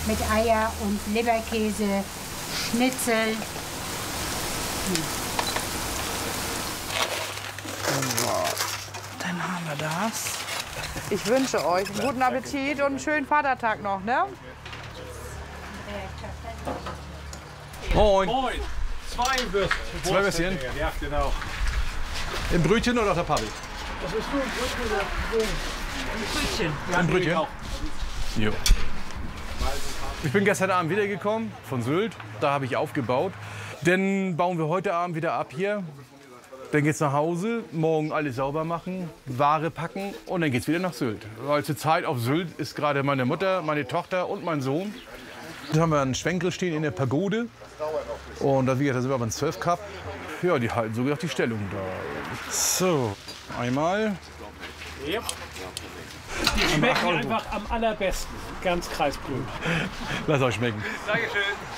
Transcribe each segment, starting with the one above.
mit Eier und Leberkäse, Schnitzel. Dann haben wir das. Ich wünsche euch einen guten Appetit und einen schönen Vatertag noch, ne? Moin. Moin. Zwei Würstchen. Zwei Würstchen? Ja, genau. Im Brötchen oder auf der Pappe? Was ist du? Brötchen. Ein Brötchen? Jo. Ich bin gestern Abend wiedergekommen von Sylt. Da habe ich aufgebaut. Dann bauen wir heute Abend wieder ab hier. Dann geht's nach Hause, morgen alles sauber machen, Ware packen und dann geht's wieder nach Sylt. Weil zur Zeit auf Sylt ist gerade meine Mutter, meine Tochter und mein Sohn. Dann haben wir einen Schwenkel stehen in der Pagode. Und da sind wir beim Surf Cup. Ja, die halten sogar die Stellung da. So, einmal. Ja. Die schmecken einfach am allerbesten. Ganz kreisblöd. Lass euch schmecken. Dankeschön.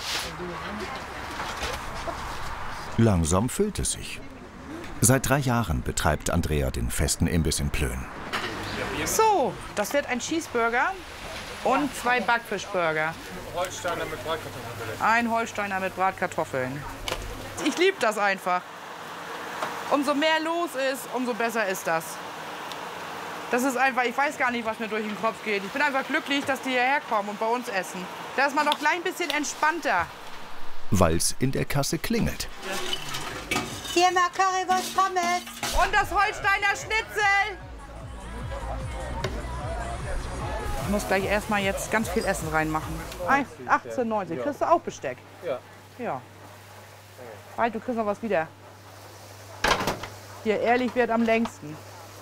Langsam füllt es sich. Seit 3 Jahren betreibt Andrea den festen Imbiss in Plön. So, das wird ein Cheeseburger und 2 Backfischburger. Holsteiner mit Bratkartoffeln bitte. Ein Holsteiner mit Bratkartoffeln. Ich liebe das einfach. Umso mehr los ist, umso besser ist das. Das ist einfach, ich weiß gar nicht, was mir durch den Kopf geht. Ich bin einfach glücklich, dass die hierher kommen und bei uns essen. Da ist man noch gleich ein bisschen entspannter. Weil's in der Kasse klingelt. Hier mal Currywurst Pommes. Und das Holsteiner Schnitzel. Ich muss gleich erstmal jetzt ganz viel Essen reinmachen. 18,90. Kriegst du auch Besteck? Ja. Ja. Weil du kriegst noch was wieder. Dir ehrlich wird am längsten.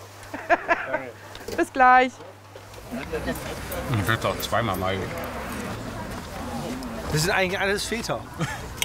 Bis gleich. Ich will doch zweimal mal. Das sind eigentlich alles Väter.